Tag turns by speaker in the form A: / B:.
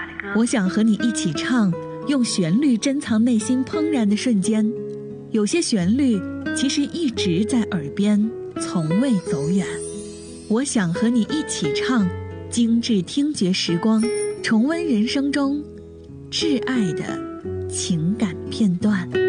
A: 我想和你一起唱，用旋律珍藏内心怦然的瞬间。有些旋律其实一直在耳边，从未走远。我想和你一起唱，精致听觉时光，重温人生中挚爱的情感片段。